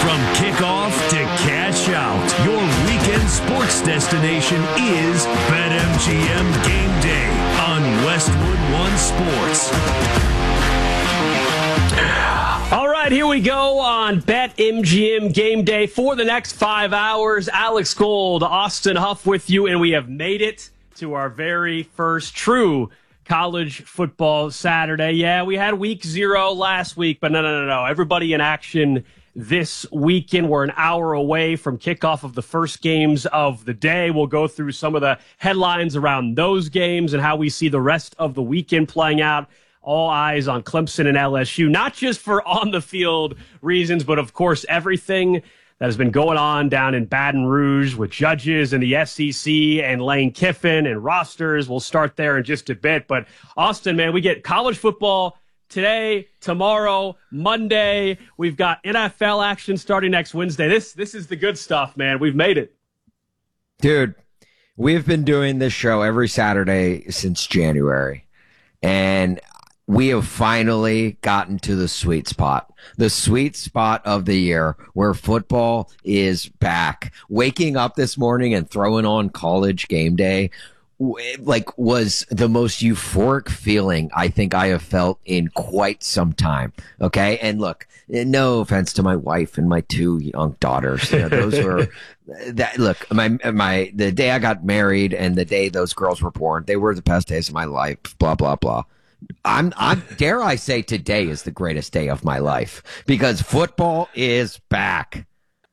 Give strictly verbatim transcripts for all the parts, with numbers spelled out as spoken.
From kickoff to cash out, your weekend sports destination is BetMGM Game Day on Westwood One Sports. All right, here we go on BetMGM Game Day for the next five hours. Alex Gold, Austin Huff with you, and we have made it to our very first true college football Saturday. Yeah, we had week zero last week, but no, no, no, no. Everybody in action this weekend. We're an hour away from kickoff of the first games of the day. We'll go through some of the headlines around those games and how we see the rest of the weekend playing out. All eyes on Clemson and L S U, not just for on-the-field reasons, but, of course, everything that has been going on down in Baton Rouge with judges and the S E C and Lane Kiffin and rosters. We'll start there in just a bit. But, Austin, man, we get college football today, tomorrow, Monday. We've got N F L action starting next Wednesday. This this is the good stuff, man. We've made it. Dude, we've been doing this show every Saturday since January. And we have finally gotten to the sweet spot, the sweet spot of the year where football is back. Waking up this morning and throwing on College Game Day, like, was the most euphoric feeling I think I have felt in quite some time. Okay. And look, no offense to my wife and my two young daughters. You know, those were that look, my, my, the day I got married and the day those girls were born, they were the best days of my life, blah, blah, blah. I'm, I'm, dare I say today is the greatest day of my life because football is back.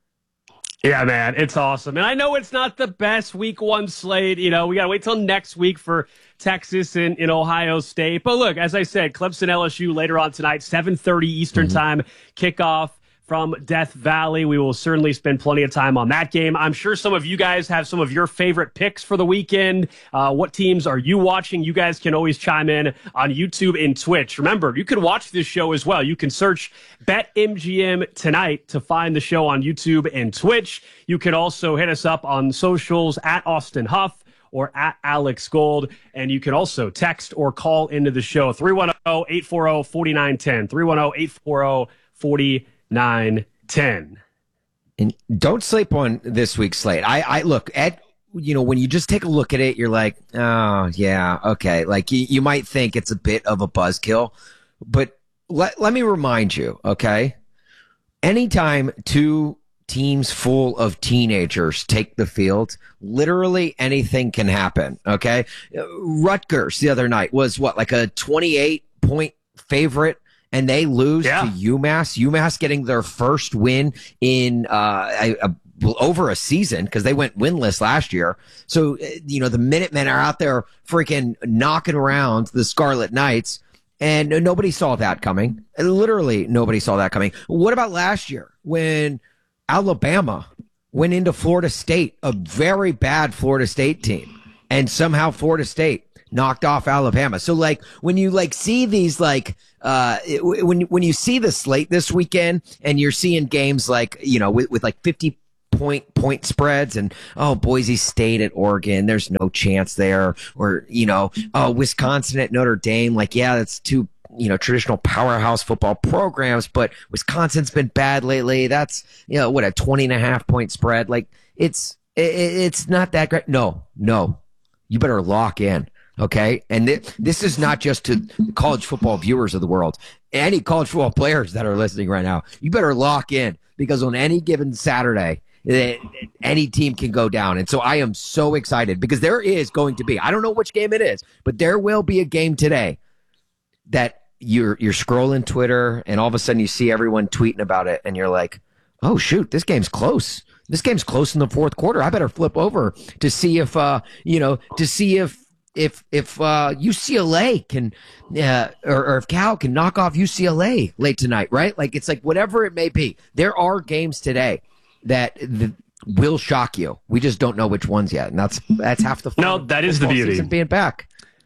Yeah, man, it's awesome. And I know it's not the best week one slate. You know, we got to wait till next week for Texas and in Ohio State. But look, as I said, Clemson L S U later on tonight, seven thirty Eastern mm-hmm. time kickoff from Death Valley. We will certainly spend plenty of time on that game. I'm sure some of you guys have some of your favorite picks for the weekend. Uh, what teams are you watching? You guys can always chime in on YouTube and Twitch. Remember, you can watch this show as well. You can search BetMGM tonight to find the show on YouTube and Twitch. You can also hit us up on socials at Austin Huff or at Alex Gold. And you can also text or call into the show, three one zero, eight four zero, four nine one zero, three one zero, eight four zero, four nine one zero. Nine, ten. And don't sleep on this week's slate. I, I look at, you know, when you just take a look at it, you're like, oh, yeah, okay. Like you, you might think it's a bit of a buzzkill, but let, let me remind you, okay? Anytime two teams full of teenagers take the field, literally anything can happen, okay? Rutgers the other night was what, like a twenty-eight point favorite, and they lose yeah. to UMass. UMass getting their first win in uh, a, a, over a season because they went winless last year. So, you know, the Minutemen are out there freaking knocking around the Scarlet Knights, and nobody saw that coming. Literally nobody saw that coming. What about last year when Alabama went into Florida State, a very bad Florida State team, and somehow Florida State knocked off Alabama? So, like, when you, like, see these, like, uh, it, when, when you see the slate this weekend and you're seeing games like, you know, with, with like fifty point point spreads and, oh, Boise State at Oregon, there's no chance there. Or, you know, oh, Wisconsin at Notre Dame. Like, yeah, that's two, you know, traditional powerhouse football programs, but Wisconsin's been bad lately. That's, you know, what, a twenty and a half point spread. Like, it's, it, it's not that great. No, no, you better lock in. Okay. And th- this is not just to college football viewers of the world. Any college football players that are listening right now, you better lock in because on any given Saturday, it, any team can go down. And so I am so excited because there is going to be, I don't know which game it is, but there will be a game today that you're, you're scrolling Twitter and all of a sudden you see everyone tweeting about it and you're like, oh shoot, this game's close. This game's close in the fourth quarter. I better flip over to see if, uh, you know, to see if, If if uh, U C L A can, uh, or, or if Cal can knock off U C L A late tonight, right? Like, it's like whatever it may be. There are games today that the, will shock you. We just don't know which ones yet, and that's that's half the fun. No, that is the beauty. Being back.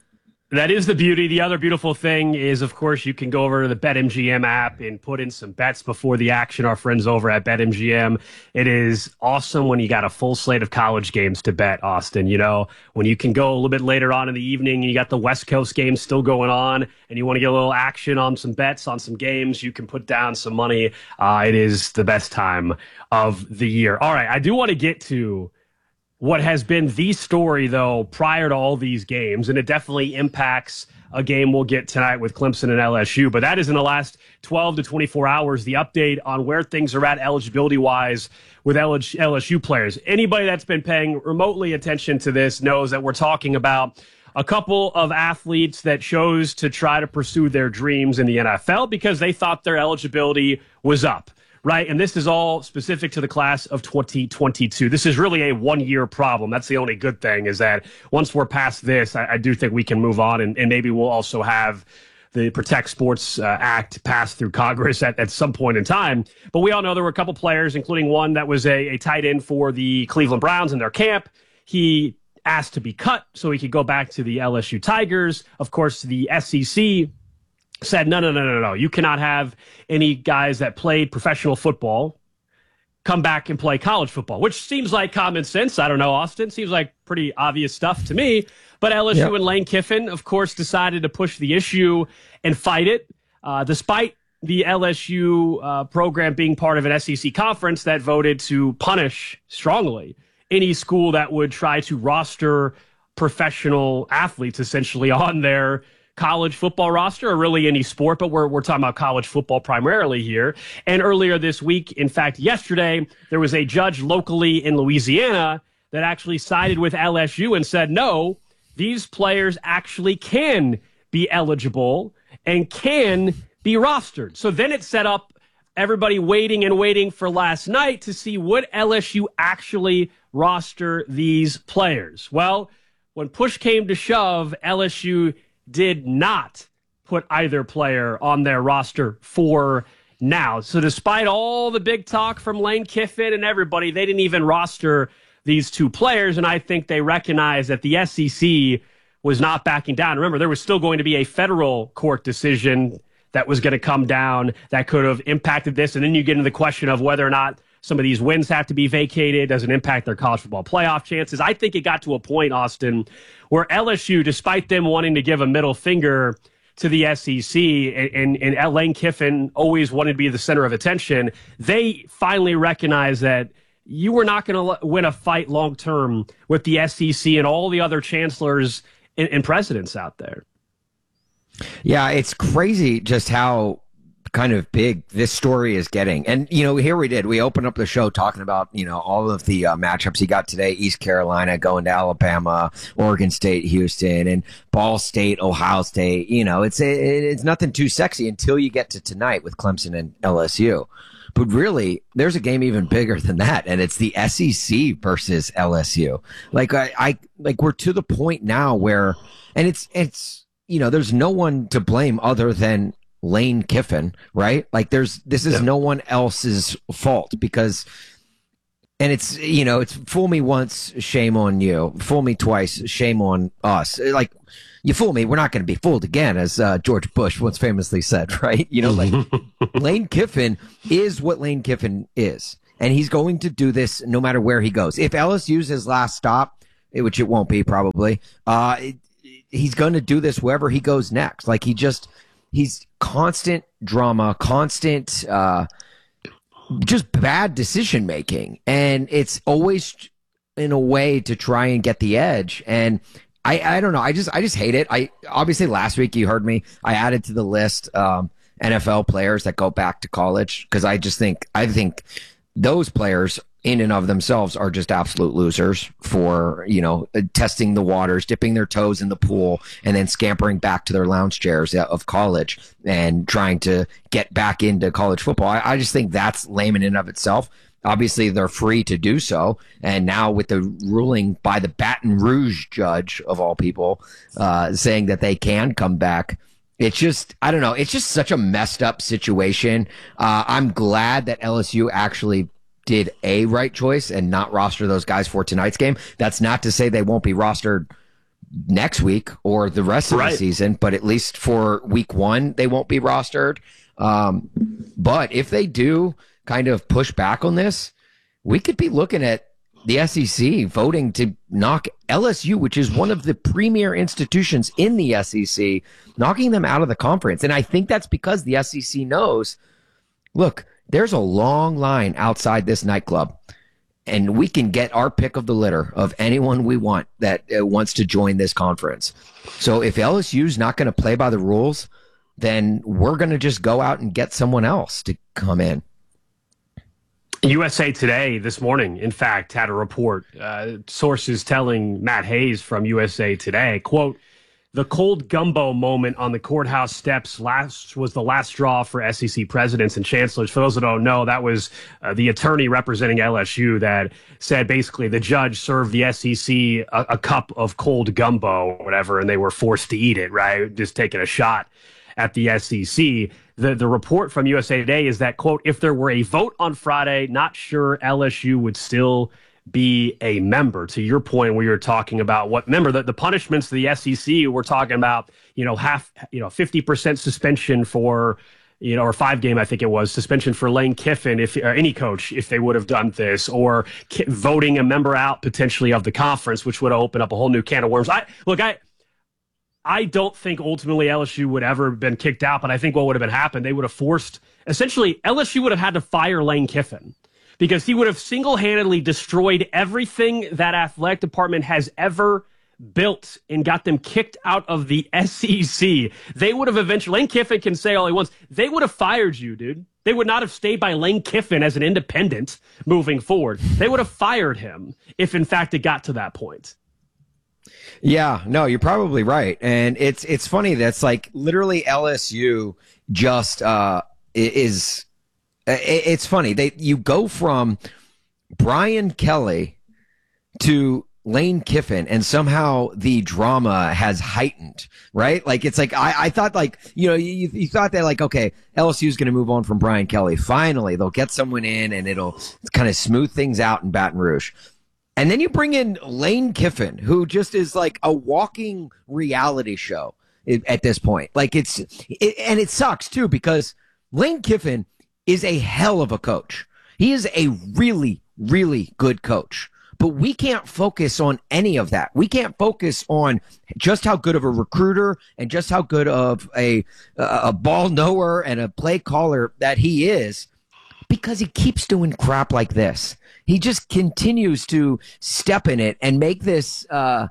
That is the beauty. The other beautiful thing is, of course, you can go over to the BetMGM app and put in some bets before the action. Our friends over at BetMGM. It is awesome when you got a full slate of college games to bet, Austin. You know, when you can go a little bit later on in the evening, you got the West Coast games still going on, and you want to get a little action on some bets, on some games, you can put down some money. Uh, it is the best time of the year. All right, I do want to get to what has been the story, though, prior to all these games, and it definitely impacts a game we'll get tonight with Clemson and L S U, but that is in the last twelve to twenty-four hours, the update on where things are at eligibility-wise with L S U players. Anybody that's been paying remotely attention to this knows that we're talking about a couple of athletes that chose to try to pursue their dreams in the N F L because they thought their eligibility was up. Right, and this is all specific to the class of twenty twenty-two. This is really a one-year problem. That's the only good thing, is that once we're past this, I, I do think we can move on, and, and maybe we'll also have the Protect Sports uh, Act passed through Congress at, at some point in time. But we all know there were a couple players, including one that was a, a tight end for the Cleveland Browns in their camp. He asked to be cut so he could go back to the L S U Tigers. Of course, the S E C said, no, no, no, no, no. You cannot have any guys that played professional football come back and play college football, which seems like common sense. I don't know, Austin. Seems like pretty obvious stuff to me. But L S U yep. and Lane Kiffin, of course, decided to push the issue and fight it, uh, despite the L S U uh, program being part of an S E C conference that voted to punish strongly any school that would try to roster professional athletes essentially on their college football roster, or really any sport, but we're we're talking about college football primarily here. And earlier this week, in fact, yesterday, there was a judge locally in Louisiana that actually sided with L S U and said, no, these players actually can be eligible and can be rostered. So then it set up everybody waiting and waiting for last night to see would L S U actually roster these players. Well, when push came to shove, L S U did not put either player on their roster for now. So despite all the big talk from Lane Kiffin and everybody, they didn't even roster these two players, and I think they recognized that the S E C was not backing down. Remember, there was still going to be a federal court decision that was going to come down that could have impacted this, and then you get into the question of whether or not some of these wins have to be vacated. Does it impact their college football playoff chances? I think it got to a point, Austin, where L S U, despite them wanting to give a middle finger to the S E C, and, and, and Lane Kiffin always wanted to be the center of attention, they finally recognized that you were not going to win a fight long-term with the S E C and all the other chancellors and, and presidents out there. Yeah, it's crazy just how kind of big this story is getting. And, you know, here we did. We opened up the show talking about, you know, all of the uh, matchups you got today. East Carolina going to Alabama, Oregon State, Houston, and Ball State, Ohio State. You know, it's it's nothing too sexy until you get to tonight with Clemson and L S U. But really, there's a game even bigger than that, and it's the S E C versus L S U. Like I, I like we're to the point now where, and it's it's you know, there's no one to blame other than Lane Kiffin, right? Like there's, this is yeah. no one else's fault because, and it's, you know, it's fool me once, shame on you. Fool me twice, shame on us. Like you fool me, we're not going to be fooled again, as uh, George Bush once famously said, right? You know, like Lane Kiffin is what Lane Kiffin is, and he's going to do this no matter where he goes. If L S U's his last stop, which it won't be probably, uh, it, he's going to do this wherever he goes next. Like he just, he's constant drama, constant, uh, just bad decision making. And it's always in a way to try and get the edge. And I, I don't know. I just, I just hate it. I obviously last week you heard me, I added to the list, um, N F L players that go back to college. Cause I just think, I think those players in and of themselves are just absolute losers for, you know, testing the waters, dipping their toes in the pool, and then scampering back to their lounge chairs of college and trying to get back into college football. I, I just think that's lame in and of itself. Obviously, they're free to do so. And now with the ruling by the Baton Rouge judge, of all people, uh, saying that they can come back, it's just, I don't know, it's just such a messed up situation. Uh, I'm glad that L S U actually did a right choice and not roster those guys for tonight's game. That's not to say they won't be rostered next week or the rest of right. the season, but at least for week one, they won't be rostered. Um, but if they do kind of push back on this, we could be looking at the S E C voting to knock L S U, which is one of the premier institutions in the S E C, knocking them out of the conference. And I think that's because the S E C knows, look, there's a long line outside this nightclub, and we can get our pick of the litter of anyone we want that uh, wants to join this conference. So if L S U's not going to play by the rules, then we're going to just go out and get someone else to come in. U S A Today this morning, in fact, had a report. Uh, sources telling Matt Hayes from U S A Today, quote, the cold gumbo moment on the courthouse steps last was the last straw for S E C presidents and chancellors. For those that don't know, that was uh, the attorney representing L S U that said basically the judge served the S E C a, a cup of cold gumbo or whatever, and they were forced to eat it, right? Just taking a shot at the S E C. The the report from U S A Today is that, quote, if there were a vote on Friday, not sure L S U would still be a member. To your point where you're talking about what, remember, the, the punishments of the S E C, we're talking about, you know, half, you know, fifty percent suspension for, you know, or five game, I think it was, suspension for Lane Kiffin, if or any coach, if they would have done this, or ki- voting a member out potentially of the conference, which would open up a whole new can of worms. I look, I, I don't think ultimately L S U would ever have been kicked out, but I think what would have been happened, they would have forced, essentially, L S U would have had to fire Lane Kiffin because he would have single-handedly destroyed everything that athletic department has ever built and got them kicked out of the S E C. They would have eventually, Lane Kiffin can say all he wants, they would have fired you, dude. They would not have stayed by Lane Kiffin as an independent moving forward. They would have fired him if, in fact, it got to that point. Yeah, no, you're probably right. And it's it's funny that's like literally L S U just uh, is it's funny. They you go from Brian Kelly to Lane Kiffin, and somehow the drama has heightened, right? Like, it's like, I, I thought, like, you know, you, you thought that, like, okay, L S U is going to move on from Brian Kelly. Finally, they'll get someone in, and it'll kind of smooth things out in Baton Rouge. And then you bring in Lane Kiffin, who just is like a walking reality show at this point. Like, it's, it, and it sucks, too, because Lane Kiffin is a hell of a coach. He is a really, really good coach. But we can't focus on any of that. We can't focus on just how good of a recruiter and just how good of a a ball knower and a play caller that he is, because he keeps doing crap like this. He just continues to step in it and make this uh,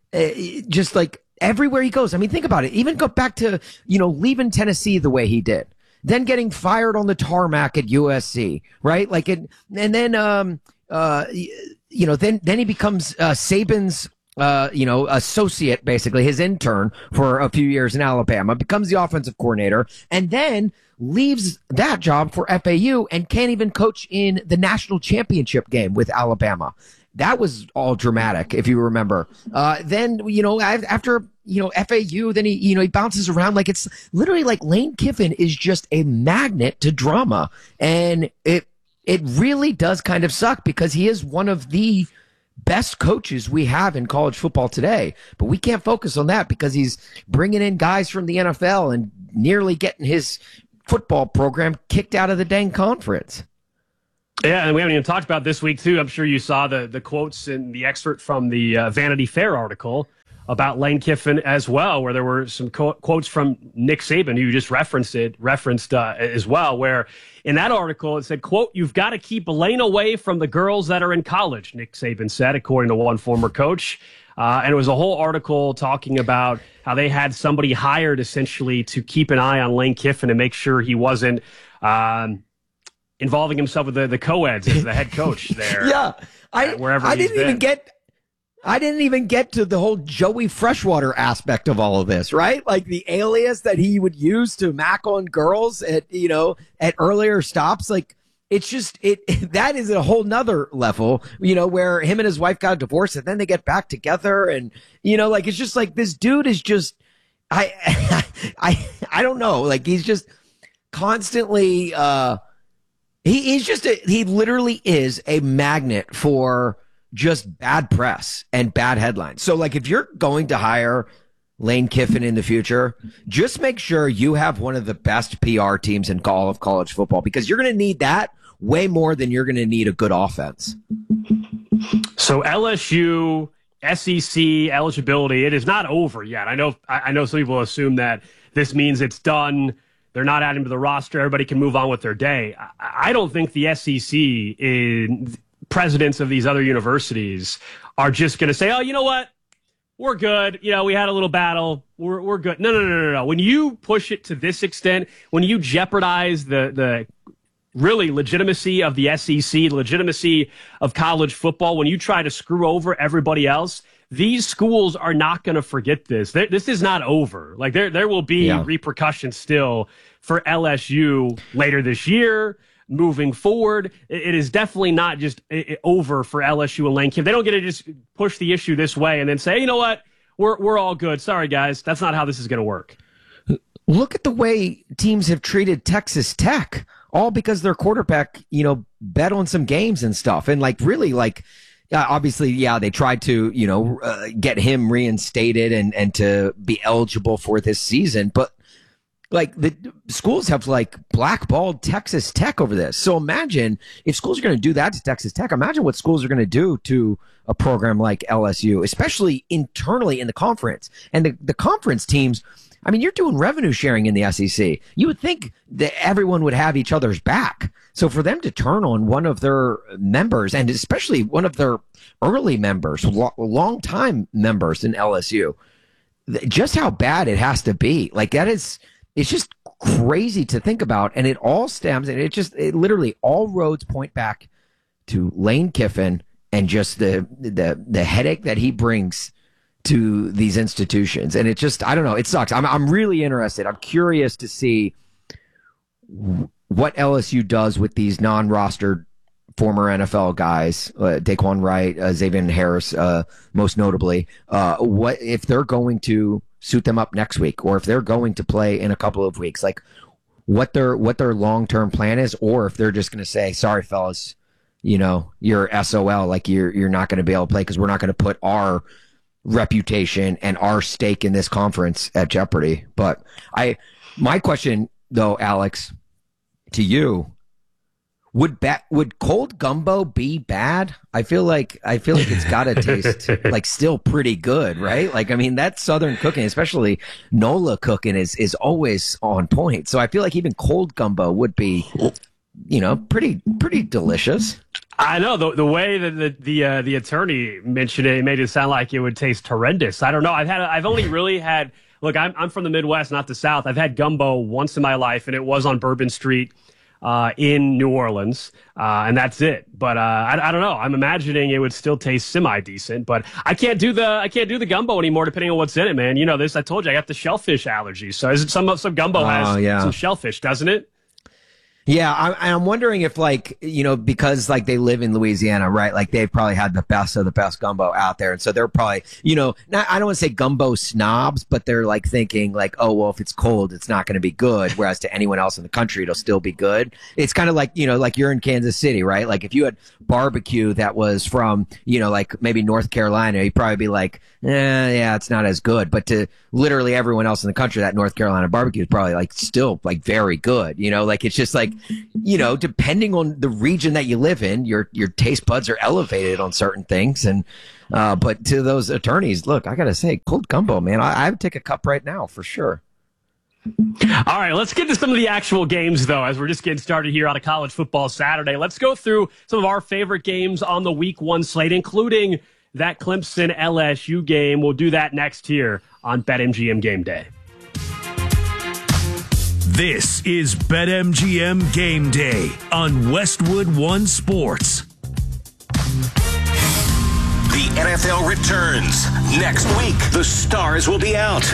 just like everywhere he goes. I mean, think about it. Even go back to, you know, leaving Tennessee the way he did, then getting fired on the tarmac at U S C, right? Like, it, and then um uh. You know, then then he becomes uh, Saban's, uh, you know, associate, basically his intern for a few years in Alabama, becomes the offensive coordinator, and then leaves that job for F A U and can't even coach in the national championship game with Alabama. That was all dramatic, if you remember. Uh, then, you know, after, you know, F A U, then he, you know, he bounces around. Like, it's literally like Lane Kiffin is just a magnet to drama, and it. It really does kind of suck because he is one of the best coaches we have in college football today. But we can't focus on that because he's bringing in guys from the N F L and nearly getting his football program kicked out of the dang conference. Yeah, and we haven't even talked about this week, too. I'm sure you saw the, the quotes in the excerpt from the uh, Vanity Fair article about Lane Kiffin as well, where there were some co- quotes from Nick Saban, who just referenced it, referenced uh, as well, where in that article it said, quote, "You've got to keep Lane away from the girls that are in college," Nick Saban said, according to one former coach. Uh, and it was a whole article talking about how they had somebody hired essentially to keep an eye on Lane Kiffin and make sure he wasn't um, involving himself with the, the co-eds as the head coach there. yeah, I, wherever I he's didn't been. even get... I didn't even get to the whole Joey Freshwater aspect of all of this, right? Like the alias that he would use to mac on girls at, you know, at earlier stops. Like, it's just, it, that is a whole nother level, you know, where him and his wife got divorced and then they get back together. And, you know, like, it's just like, this dude is just, I, I, I don't know. Like, he's just constantly, uh, he, he's just, a, he literally is a magnet for just bad press and bad headlines. So like if you're going to hire Lane Kiffin in the future, just make sure you have one of the best P R teams in all of college football, because you're going to need that way more than you're going to need a good offense. So L S U, S E C eligibility, it is not over yet. I know I know some people assume that this means it's done. They're not adding to the roster. Everybody can move on with their day. I, I don't think the S E C, in, presidents of these other universities are just going to say, oh, you know what? We're good. You know, we had a little battle. We're we're good. No, no, no, no, no. When you push it to this extent, when you jeopardize the the really legitimacy of the S E C, the legitimacy of college football, when you try to screw over everybody else, these schools are not going to forget this. They're, this is not over. Like there there will be yeah. repercussions still for L S U later this year. Moving forward, it is definitely not just over for L S U and Lane Kiffin. They don't get to just push the issue this way and then say, you know what, we're we're all good. Sorry, guys, that's not how this is going to work. Look at the way teams have treated Texas Tech, all because their quarterback, you know, bet on some games and stuff, and like really, like uh, obviously, yeah, they tried to, you know, uh, get him reinstated and and to be eligible for this season, but. Like the schools have like blackballed Texas Tech over this. So imagine if schools are going to do that to Texas Tech, imagine what schools are going to do to a program like L S U, especially internally in the conference. And the, the conference teams, I mean, you're doing revenue sharing in the S E C. You would think that everyone would have each other's back. So for them to turn on one of their members, and especially one of their early members, long time members in L S U, just how bad it has to be. Like that is... It's just crazy to think about, and it all stems, and it just, it literally, all roads point back to Lane Kiffin and just the the the headache that he brings to these institutions. And it just, I don't know, it sucks. I'm I'm really interested. I'm curious to see what L S U does with these non-rostered former N F L guys, uh, Daquan Wright, uh, Xavier Harris, uh, most notably. Uh, what if they're going to suit them up next week, or if they're going to play in a couple of weeks, like what their what their long-term plan is, or if they're just going to say, sorry, fellas, you know, you're S O L, like you're you're not going to be able to play because we're not going to put our reputation and our stake in this conference at jeopardy. But I, my question though, Alex, to you, Would ba- would cold gumbo be bad? I feel like I feel like it's got to taste like still pretty good, right? Like I mean, that Southern cooking, especially NOLA cooking, is is always on point. So I feel like even cold gumbo would be, you know, pretty pretty delicious. I know the the way that the the uh, the attorney mentioned it, it made it sound like it would taste horrendous. I don't know. I've had I've only really had look. I'm I'm from the Midwest, not the South. I've had gumbo once in my life, and it was on Bourbon Street. Uh, in New Orleans, uh, and that's it. But uh, I, I don't know. I'm imagining it would still taste semi-decent, but I can't do the I can't do the gumbo anymore, depending on what's in it, man. You know this. I told you I got the shellfish allergy. So is it some some gumbo oh, has yeah. some shellfish, doesn't it? Yeah, I, I'm wondering if, like, you know, because, like, they live in Louisiana, right? Like, they've probably had the best of the best gumbo out there. And so they're probably, you know, not, I don't want to say gumbo snobs, but they're, like, thinking, like, oh, well, if it's cold, it's not going to be good. Whereas to anyone else in the country, it'll still be good. It's kind of like, you know, like you're in Kansas City, right? Like, if you had barbecue that was from, you know, like maybe North Carolina, you'd probably be like, eh, yeah, it's not as good. But to literally everyone else in the country, that North Carolina barbecue is probably, like, still, like, very good. You know, like, it's just like, you know, depending on the region that you live in, your your taste buds are elevated on certain things. And uh, but to those attorneys, look, I gotta say, cold gumbo, man, I, I would take a cup right now for sure. All right, let's get to some of the actual games, though, as we're just getting started here on a college football Saturday. Let's go through some of our favorite games on the week one slate, including that Clemson L S U game. We'll do that next here on BetMGM Game Day. This is BetMGM Game Day on Westwood One Sports. The N F L returns. Next week, the stars will be out.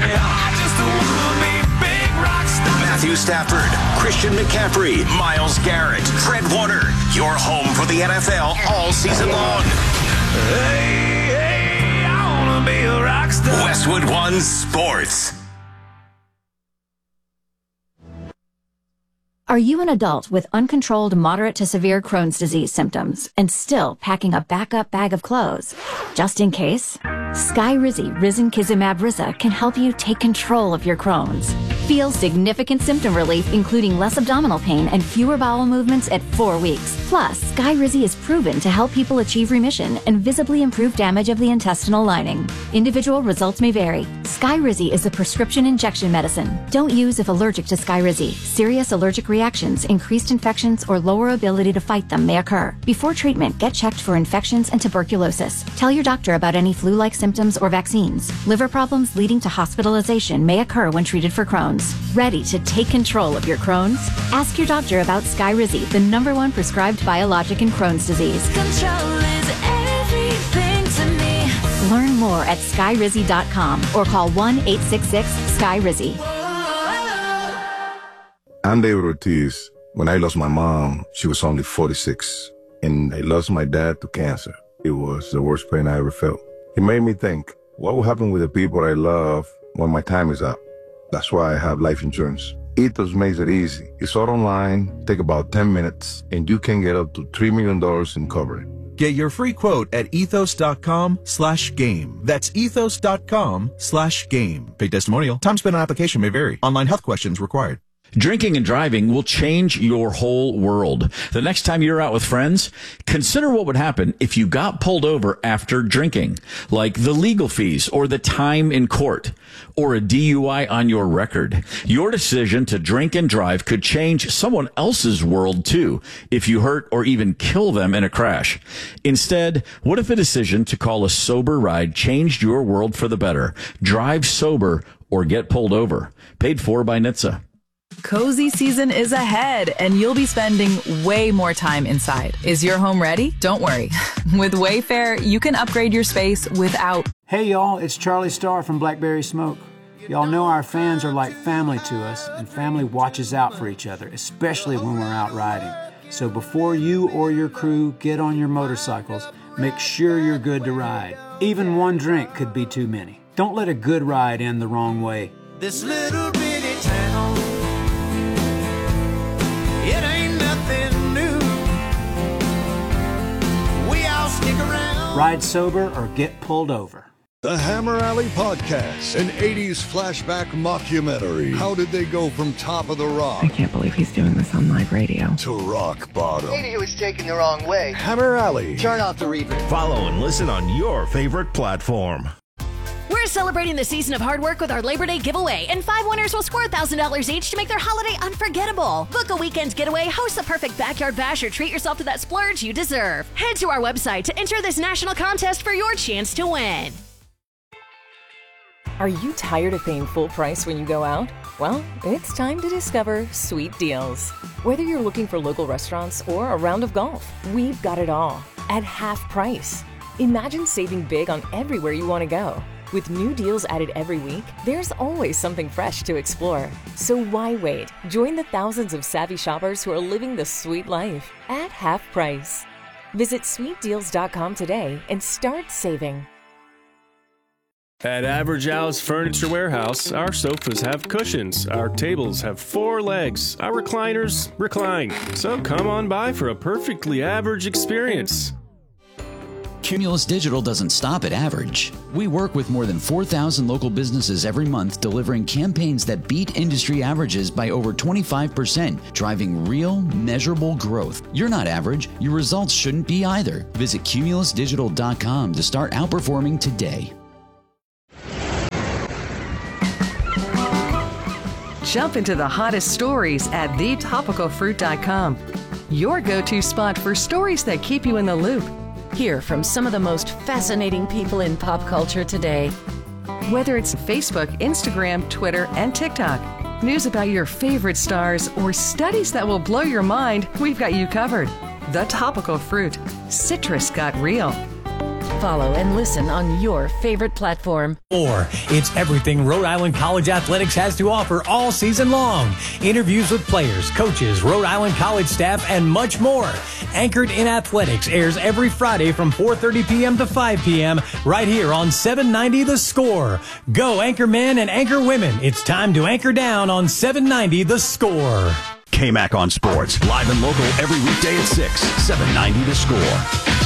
Matthew Stafford, Christian McCaffrey, Myles Garrett, Fred Warner. Your home for the N F L all season long. Hey, hey, I wanna be a rock star. Westwood One Sports. Are you an adult with uncontrolled moderate to severe Crohn's disease symptoms and still packing a backup bag of clothes? Just in case, Skyrizi Risankizumab Riza can help you take control of your Crohn's. Feel significant symptom relief, including less abdominal pain and fewer bowel movements at four weeks. Plus, Skyrizi is proven to help people achieve remission and visibly improve damage of the intestinal lining. Individual results may vary. Skyrizi is a prescription injection medicine. Don't use if allergic to Skyrizi. Serious allergic reactions, increased infections, or lower ability to fight them may occur. Before treatment, get checked for infections and tuberculosis. Tell your doctor about any flu-like symptoms or vaccines. Liver problems leading to hospitalization may occur when treated for Crohn's. Ready to take control of your Crohn's? Ask your doctor about Skyrizi, the number one prescribed biologic in Crohn's disease. Control is everything to me. Learn more at skyrizi dot com or call one eight six six Skyrizi. I'm David Ortiz. When I lost my mom, she was only forty-six, and I lost my dad to cancer. It was the worst pain I ever felt. It made me think, what will happen with the people I love when my time is up? That's why I have life insurance. Ethos makes it easy. It's all online, take about ten minutes, and you can get up to three million dollars in coverage. Get your free quote at ethos.com slash game. That's ethos.com slash game. Paid testimonial. Time spent on application may vary. Online health questions required. Drinking and driving will change your whole world. The next time you're out with friends, consider what would happen if you got pulled over after drinking, like the legal fees or the time in court or a D U I on your record. Your decision to drink and drive could change someone else's world too if you hurt or even kill them in a crash. Instead, what if a decision to call a sober ride changed your world for the better? Drive sober or get pulled over. Paid for by N H T S A. Cozy season is ahead, and you'll be spending way more time inside. Is your home ready? Don't worry. With Wayfair, you can upgrade your space without... Hey, y'all, it's Charlie Starr from Blackberry Smoke. Y'all know our fans are like family to us, and family watches out for each other, especially when we're out riding. So before you or your crew get on your motorcycles, make sure you're good to ride. Even one drink could be too many. Don't let a good ride end the wrong way. This little bitty town, it ain't nothing new. We all stick around. Ride sober or get pulled over. The Hammer Alley Podcast, an eighties flashback mockumentary. How did they go from top of the rock? I can't believe he's doing this on live radio. To rock bottom. Maybe he was taken the wrong way. Hammer Alley. Turn off the replay. Follow and listen on your favorite platform. We're celebrating the season of hard work with our Labor Day giveaway, and five winners will score one thousand dollars each to make their holiday unforgettable. Book a weekend getaway, host the perfect backyard bash, or treat yourself to that splurge you deserve. Head to our website to enter this national contest for your chance to win. Are you tired of paying full price when you go out? Well, it's time to discover Sweet Deals. Whether you're looking for local restaurants or a round of golf, we've got it all at half price. Imagine saving big on everywhere you want to go. With new deals added every week, there's always something fresh to explore. So why wait? Join the thousands of savvy shoppers who are living the sweet life at half price. Visit sweet deals dot com today and start saving. At Average Al's Furniture Warehouse, our sofas have cushions, our tables have four legs, our recliners recline. So come on by for a perfectly average experience. Cumulus Digital doesn't stop at average. We work with more than four thousand local businesses every month, delivering campaigns that beat industry averages by over twenty-five percent, driving real, measurable growth. You're not average. Your results shouldn't be either. Visit cumulus digital dot com to start outperforming today. Jump into the hottest stories at the topical fruit dot com. Your go-to spot for stories that keep you in the loop. Hear from some of the most fascinating people in pop culture today. Whether it's Facebook, Instagram, Twitter, and TikTok, news about your favorite stars, or studies that will blow your mind, we've got you covered. The Topical Fruit. Citrus got real. Follow and listen on your favorite platform. Or it's everything Rhode Island College Athletics has to offer all season long. Interviews with players, coaches, Rhode Island College staff, and much more. Anchored in Athletics airs every Friday from four thirty p.m. to five p.m. right here on seven ninety The Score. Go Anchor Men and Anchor Women. It's time to anchor down on seven ninety The Score. K-Mac on Sports. Live and local every weekday at six, seven ninety The Score.